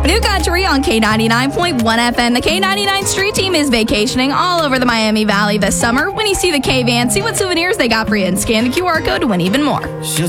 New Country on K99.1 FM. The K99 Street Team is vacationing all over the Miami Valley this summer. When you see the K-Van, see what souvenirs they got for you and scan the QR code to win even more.